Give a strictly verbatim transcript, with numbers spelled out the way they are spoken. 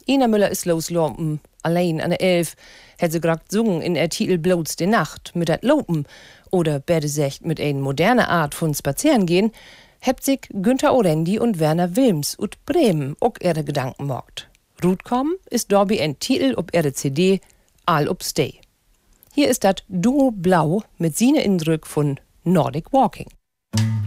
Ina Müller ist loslaufen, allein an der Elf, hat sie gerade gesungen in der Titel Bloß die Nacht, mit dat Lopen, oder besser gesagt mit einer modernen Art von Spazierengehen, hebt sich Günther Orendi und Werner Wilms ut Bremen auch ihre Gedanken morgt. Rutkommen ist Dorby ein Titel ob ihre C D, All up Stay. Hier ist das Duo Blau mit sine Indrück von Nordic Walking.